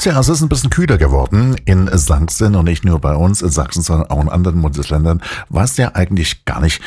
Tja, es ist ein bisschen kühler geworden in Sachsen und nicht nur bei uns in Sachsen, sondern auch in anderen Bundesländern, was ja eigentlich gar nicht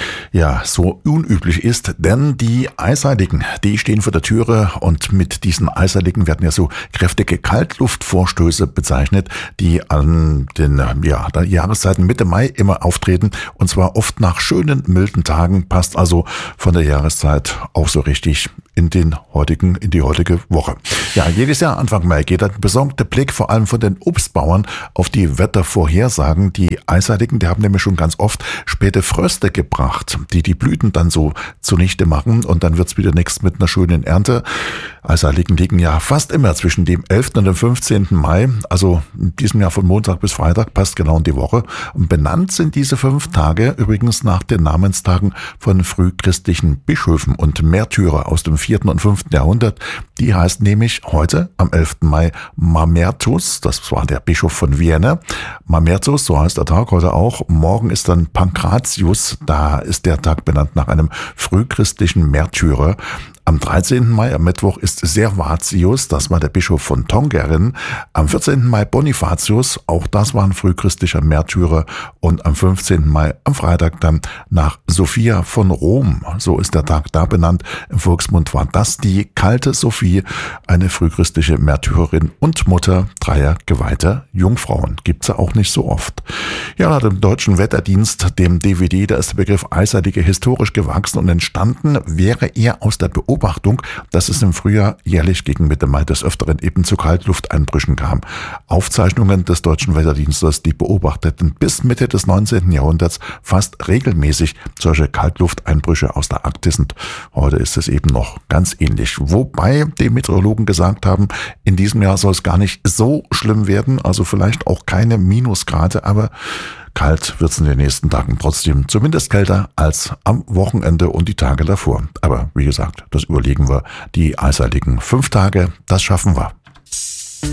so unüblich ist, denn die Eisheiligen, die stehen vor der Türe und mit diesen Eisheiligen werden ja so kräftige Kaltluftvorstöße bezeichnet, die an den Jahreszeiten Mitte Mai immer auftreten und zwar oft nach schönen, milden Tagen, passt also von der Jahreszeit auch so richtig in die heutige Woche. Ja, jedes Jahr Anfang Mai geht ein besorgter Blick vor allem von den Obstbauern auf die Wettervorhersagen. Die Eisheiligen, die haben nämlich schon ganz oft späte Fröste gebracht, die die Blüten dann so zunichte machen und dann wird's wieder nichts mit einer schönen Ernte. Eisheiligen liegen ja fast immer zwischen dem 11. und dem 15. Mai, also in diesem Jahr von Montag bis Freitag, passt genau in die Woche. Und benannt sind diese 5 Tage übrigens nach den Namenstagen von frühchristlichen Bischöfen und Märtyrer aus dem 4. und 5. Jahrhundert. Die heißt nämlich heute am 11. Mai Mamertus, das war der Bischof von Vienna. Mamertus, so heißt der Tag heute auch. Morgen ist dann Pankratius, da ist der Tag benannt nach einem frühchristlichen Märtyrer. Am 13. Mai, am Mittwoch, ist Servatius, das war der Bischof von Tongeren. Am 14. Mai Bonifatius, auch das war ein frühchristlicher Märtyrer. Und am 15. Mai, am Freitag dann, nach Sophia von Rom, so ist der Tag da benannt. Im Volksmund war das die kalte Sophie, eine frühchristliche Märtyrerin und Mutter 3 geweihter Jungfrauen. Gibt's ja auch nicht so oft. Ja, laut dem Deutschen Wetterdienst, dem DWD, da ist der Begriff Eisheilige historisch gewachsen und entstanden, wäre er aus der Beobachtung, dass es im Frühjahr jährlich gegen Mitte Mai des Öfteren eben zu Kaltlufteinbrüchen kam. Aufzeichnungen des Deutschen Wetterdienstes, die beobachteten bis Mitte des 19. Jahrhunderts fast regelmäßig solche Kaltlufteinbrüche aus der Arktis und heute ist es eben noch ganz ähnlich. Wobei die Meteorologen gesagt haben, in diesem Jahr soll es gar nicht so schlimm werden, also vielleicht auch keine Minusgrade, aber kalt wird es in den nächsten Tagen trotzdem, zumindest kälter als am Wochenende und die Tage davor. Aber wie gesagt, das überlegen wir, die eisheiligen 5 Tage, das schaffen wir.